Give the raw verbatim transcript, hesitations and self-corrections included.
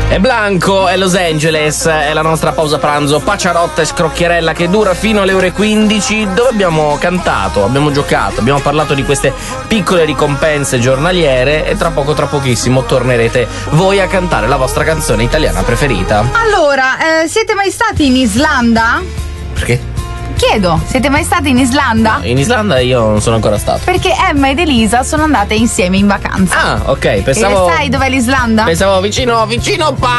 E Blanco e Los Angeles è la nostra pausa pranzo Paciarotta e Scrocchierella che dura fino alle ore quindici, dove abbiamo cantato, abbiamo giocato, abbiamo parlato di queste piccole ricompense giornaliere e tra poco, tra pochissimo tornerete voi a cantare la vostra canzone italiana preferita. Allora, eh, siete mai stati in Islanda? Perché? Chiedo, siete mai stati in Islanda? In Islanda io non sono ancora stato. Perché Emma ed Elisa sono andate insieme in vacanza. Ah, ok, pensavo. E sai dov'è l'Islanda? Pensavo vicino, vicino pa